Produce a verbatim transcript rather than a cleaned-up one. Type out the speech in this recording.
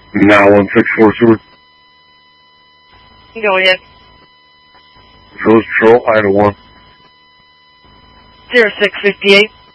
nine one six four sewer. Go ahead. Rose Patrol, Ida one. zero six fifty-eight.